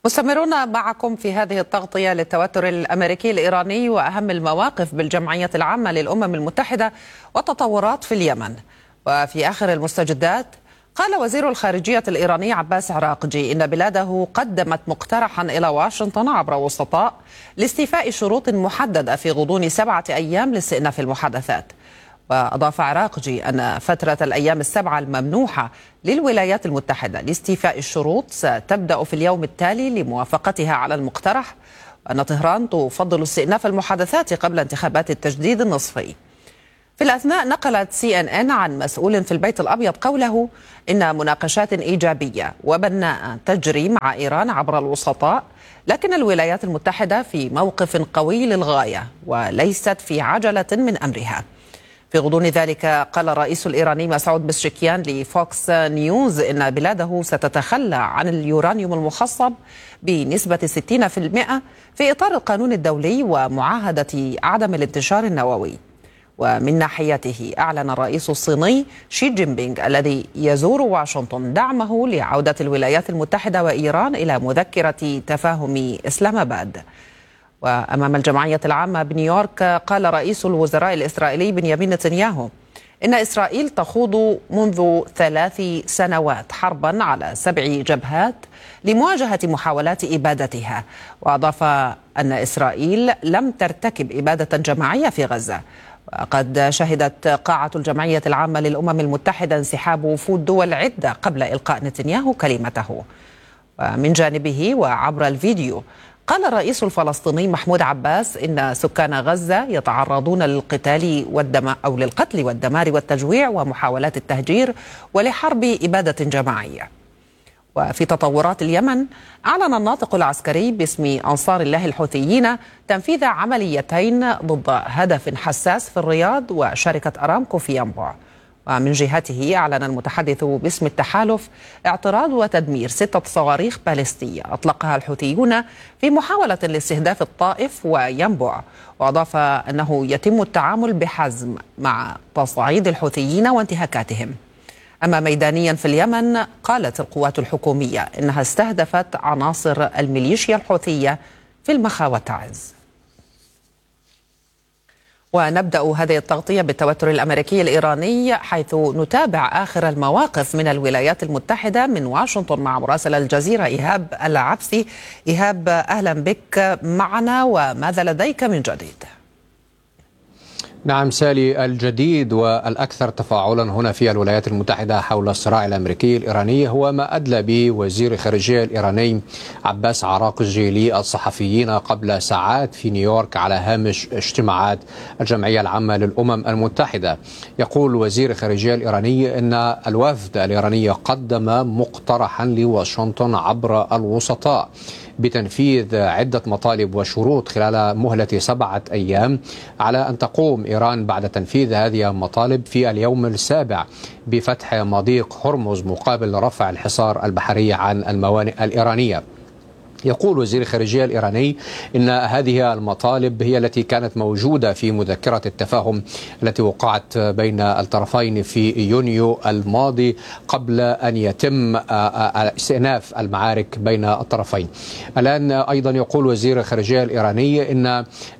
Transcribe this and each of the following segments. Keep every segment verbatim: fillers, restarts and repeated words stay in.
مستمرون معكم في هذه التغطية للتوتر الأمريكي الإيراني وأهم المواقف بالجمعية العامة للأمم المتحدة والتطورات في اليمن. وفي آخر المستجدات قال وزير الخارجية الإيراني عباس عراقجي إن بلاده قدمت مقترحا إلى واشنطن عبر وسطاء لاستيفاء شروط محددة في غضون سبعة أيام لاستئناف المحادثات. وأضاف عراقجي أن فترة الأيام السبعة الممنوحة للولايات المتحدة لاستيفاء الشروط ستبدأ في اليوم التالي لموافقتها على المقترح، وأن طهران تفضل استئناف المحادثات قبل انتخابات التجديد النصفي. في الأثناء نقلت سي إن إن عن مسؤول في البيت الأبيض قوله إن مناقشات إيجابية وبناءة تجري مع إيران عبر الوسطاء، لكن الولايات المتحدة في موقف قوي للغاية وليست في عجلة من أمرها. في غضون ذلك قال الرئيس الإيراني مسعود بزشكيان لفوكس نيوز إن بلاده ستتخلى عن اليورانيوم المخصب بنسبة ستين بالمئة في إطار القانون الدولي ومعاهدة عدم الانتشار النووي. ومن ناحيته أعلن الرئيس الصيني شي جين بينغ الذي يزور واشنطن دعمه لعودة الولايات المتحدة وإيران إلى مذكرة تفاهم إسلام آباد. وأمام الجمعية العامة بنيويورك قال رئيس الوزراء الإسرائيلي بنيامين نتنياهو إن إسرائيل تخوض منذ ثلاث سنوات حربا على سبع جبهات لمواجهة محاولات إبادتها، وأضاف أن إسرائيل لم ترتكب إبادة جماعية في غزة. وقد شهدت قاعة الجمعية العامة للأمم المتحدة انسحاب وفود دول عدة قبل إلقاء نتنياهو كلمته. ومن جانبه وعبر الفيديو قال الرئيس الفلسطيني محمود عباس إن سكان غزة يتعرضون للقتال والدم أو للقتل والدمار والتجويع ومحاولات التهجير ولحرب إبادة جماعية. وفي تطورات اليمن أعلن الناطق العسكري باسم أنصار الله الحوثيين تنفيذ عمليتين ضد هدف حساس في الرياض وشركة أرامكو في ينبع. ومن جهته أعلن المتحدث باسم التحالف اعتراض وتدمير ستة صواريخ باليستية أطلقها الحوثيون في محاولة لاستهداف الطائف وينبع. وأضاف أنه يتم التعامل بحزم مع تصعيد الحوثيين وانتهاكاتهم. أما ميدانيا في اليمن قالت القوات الحكومية إنها استهدفت عناصر الميليشيا الحوثية في المخا والتعز. ونبدأ هذه التغطية بالتوتر الأمريكي الإيراني، حيث نتابع آخر المواقف من الولايات المتحدة من واشنطن مع مراسل الجزيرة إيهاب العبسي. إيهاب، أهلا بك معنا، وماذا لديك من جديد؟ نعم سالي، الجديد والأكثر تفاعلا هنا في الولايات المتحدة حول الصراع الأمريكي الإيراني هو ما أدلى به وزير الخارجية الإيراني عباس عراقجي للصحفيين قبل ساعات في نيويورك على هامش اجتماعات الجمعية العامة للأمم المتحدة. يقول وزير الخارجية الإيراني أن الوفد الإيراني قدم مقترحا لواشنطن عبر الوسطاء بتنفيذ عدة مطالب وشروط خلال مهلة سبعة أيام على أن تقوم إيران بعد تنفيذ هذه المطالب في اليوم السابع بفتح مضيق هرمز مقابل رفع الحصار البحري عن الموانئ الإيرانية. يقول وزير الخارجية الإيراني إن هذه المطالب هي التي كانت موجودة في مذكرة التفاهم التي وقعت بين الطرفين في يونيو الماضي قبل أن يتم استئناف المعارك بين الطرفين. الآن أيضا يقول وزير الخارجية الإيراني إن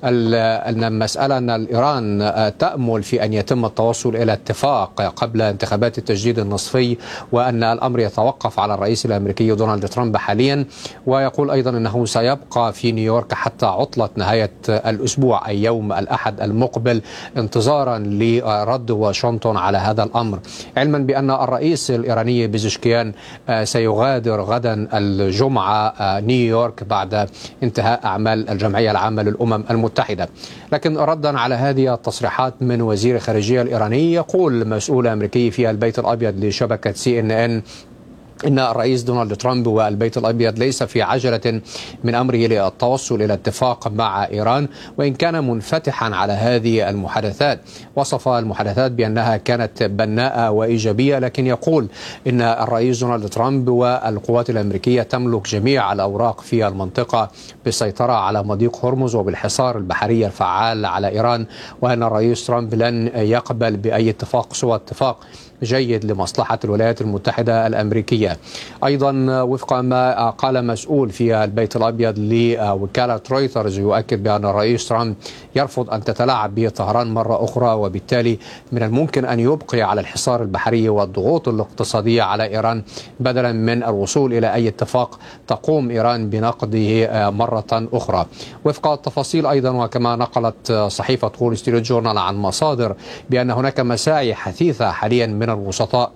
أن المسألة أن إيران تأمل في أن يتم التوصل إلى اتفاق قبل انتخابات التجديد النصفي، وأن الأمر يتوقف على الرئيس الأمريكي دونالد ترامب حاليا. ويقول أيضا أنه سيبقى في نيويورك حتى عطلة نهاية الأسبوع أي يوم الأحد المقبل انتظارا لرد واشنطن على هذا الأمر، علما بأن الرئيس الإيراني بزشكيان سيغادر غدا الجمعة نيويورك بعد انتهاء أعمال الجمعية العامة للأمم المتحدة. لكن ردا على هذه التصريحات من وزير الخارجية الإيراني، يقول مسؤول أمريكي في البيت الأبيض لشبكة سي إن إن إن الرئيس دونالد ترامب والبيت الأبيض ليس في عجلة من أمره للتوصل إلى اتفاق مع إيران، وإن كان منفتحا على هذه المحادثات. وصف المحادثات بأنها كانت بناءة وإيجابية، لكن يقول إن الرئيس دونالد ترامب والقوات الأمريكية تملك جميع الأوراق في المنطقة بالسيطرة على مضيق هرمز وبالحصار البحري الفعال على إيران، وأن الرئيس ترامب لن يقبل بأي اتفاق سوى اتفاق جيد لمصلحة الولايات المتحدة الأمريكية. الإيرانية. أيضا وفق ما قال مسؤول في البيت الأبيض لوكالة رويترز يؤكد بأن الرئيس ترامب يرفض أن تتلاعب به طهران مرة أخرى، وبالتالي من الممكن أن يبقي على الحصار البحري والضغوط الاقتصادية على إيران بدلا من الوصول إلى أي اتفاق تقوم إيران بنقده مرة أخرى. وفق التفاصيل أيضا وكما نقلت صحيفة وول ستريت جورنال عن مصادر بأن هناك مساعي حثيثة حاليا من الوسطاء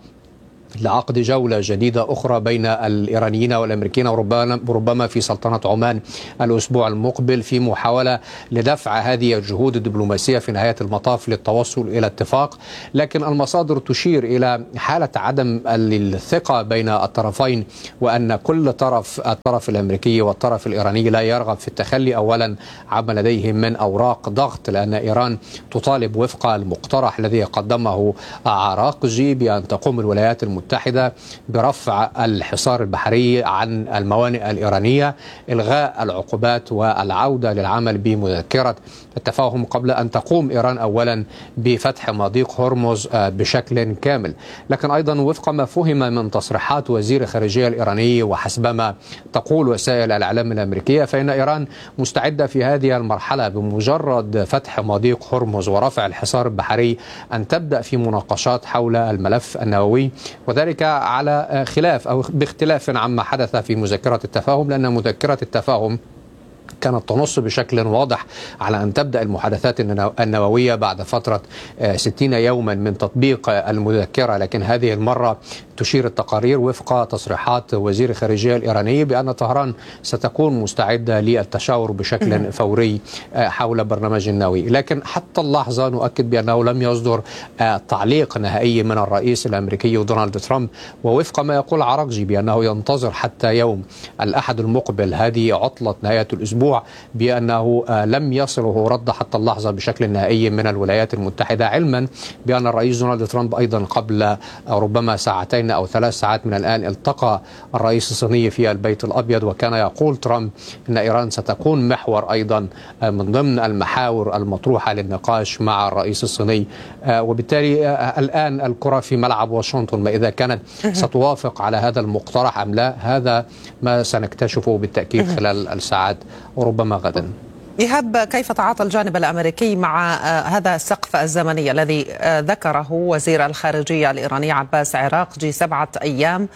لعقد جولة جديدة أخرى بين الإيرانيين والأمريكيين وربما في سلطنة عمان الأسبوع المقبل، في محاولة لدفع هذه الجهود الدبلوماسية في نهاية المطاف للتوصل إلى اتفاق. لكن المصادر تشير إلى حالة عدم الثقة بين الطرفين، وأن كل طرف، الطرف الأمريكي والطرف الإيراني، لا يرغب في التخلي أولا عما لديهم من أوراق ضغط، لأن إيران تطالب وفق المقترح الذي قدمه عراقجي بأن تقوم الولايات المتحدة المتحدة برفع الحصار البحري عن الموانئ الإيرانية، إلغاء العقوبات والعودة للعمل بمذكرة التفاهم قبل أن تقوم إيران أولا بفتح مضيق هرمز بشكل كامل. لكن أيضا وفق ما فهم من تصريحات وزير الخارجية الإيراني وحسبما تقول وسائل الإعلام الأمريكية، فإن إيران مستعدة في هذه المرحلة بمجرد فتح مضيق هرمز ورفع الحصار البحري أن تبدأ في مناقشات حول الملف النووي، وذلك على خلاف أو باختلاف عما حدث في مذكرة التفاهم، لأن مذكرة التفاهم كانت تنص بشكل واضح على أن تبدأ المحادثات النووية بعد فترة ستين يوما من تطبيق المذكرة. لكن هذه المرة تشير التقارير وفق تصريحات وزير الخارجية الإيراني بأن طهران ستكون مستعدة للتشاور بشكل فوري حول برنامج النووي. لكن حتى اللحظة نؤكد بأنه لم يصدر تعليق نهائي من الرئيس الأمريكي دونالد ترامب، ووفق ما يقول عراقجي بأنه ينتظر حتى يوم الأحد المقبل، هذه عطلة نهاية الأسبوع، بأنه لم يصله رد حتى اللحظة بشكل نهائي من الولايات المتحدة، علما بأن الرئيس دونالد ترامب أيضا قبل ربما ساعتين أو ثلاث ساعات من الآن التقى الرئيس الصيني في البيت الأبيض، وكان يقول ترامب أن إيران ستكون محور أيضا من ضمن المحاور المطروحة للنقاش مع الرئيس الصيني. وبالتالي الآن الكرة في ملعب واشنطن، ما إذا كانت ستوافق على هذا المقترح أم لا، هذا ما سنكتشفه بالتأكيد خلال الساعات وربما غدا. إيهاب، كيف تعاطى الجانب الأمريكي مع هذا السقف الزمني الذي ذكره وزير الخارجية الإيراني عباس عراقجي، سبعة أيام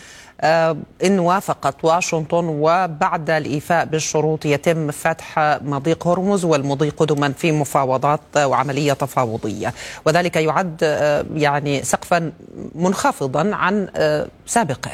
إن وافقت واشنطن وبعد الإيفاء بالشروط يتم فتح مضيق هرمز والمضي قدما في مفاوضات وعملية تفاوضية، وذلك يعد يعني سقفا منخفضا عن سابقه؟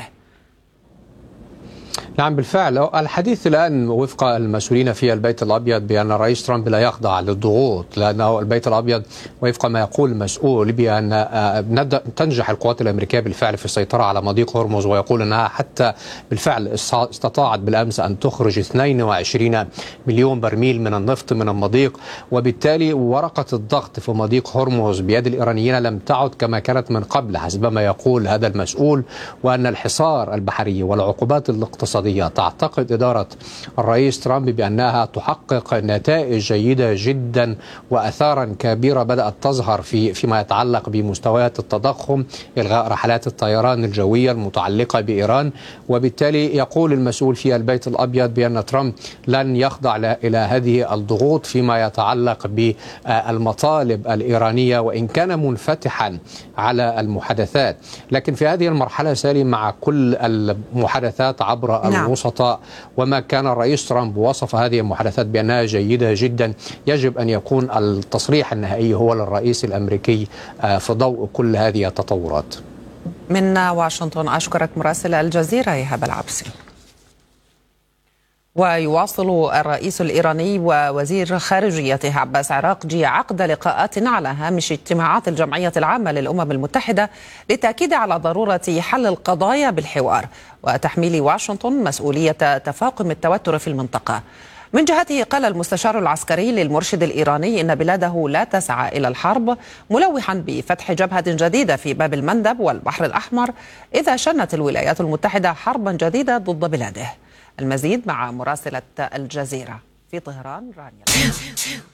نعم بالفعل، الحديث الآن وفق المسؤولين في البيت الأبيض بأن الرئيس ترامب لا يخضع للضغوط، لأنه البيت الأبيض وفق ما يقول المسؤول بأن تنجح القوات الأمريكية بالفعل في السيطرة على مضيق هرمز، ويقول أنها حتى بالفعل استطاعت بالأمس أن تخرج اثنين وعشرين مليون برميل من النفط من المضيق، وبالتالي ورقة الضغط في مضيق هرمز بيد الإيرانيين لم تعد كما كانت من قبل حسب ما يقول هذا المسؤول، وأن الحصار البحري والعقوبات الاقتصادية تعتقد إدارة الرئيس ترامب بأنها تحقق نتائج جيدة جدا وأثارا كبيرة بدأت تظهر في فيما يتعلق بمستويات التضخم، إلغاء رحلات الطيران الجوية المتعلقة بإيران. وبالتالي يقول المسؤول في البيت الأبيض بأن ترامب لن يخضع إلى هذه الضغوط فيما يتعلق بالمطالب الإيرانية، وإن كان منفتحا على المحادثات. لكن في هذه المرحلة سالي مع كل المحادثات عبر الوسطاء وما كان الرئيس ترامب وصف هذه المحادثات بأنها جيدة جدا، يجب أن يكون التصريح النهائي هو للرئيس الأمريكي في ضوء كل هذه التطورات. من واشنطن أشكرك مراسل الجزيرة إيهاب العبسي. ويواصل الرئيس الإيراني ووزير خارجيته عباس عراقجي عقد لقاءات على هامش اجتماعات الجمعية العامة للأمم المتحدة للتأكيد على ضرورة حل القضايا بالحوار وتحميل واشنطن مسؤولية تفاقم التوتر في المنطقة. من جهته قال المستشار العسكري للمرشد الإيراني إن بلاده لا تسعى إلى الحرب، ملوحا بفتح جبهة جديدة في باب المندب والبحر الأحمر إذا شنت الولايات المتحدة حربا جديدة ضد بلاده. المزيد مع مراسلة الجزيرة في طهران رانيا.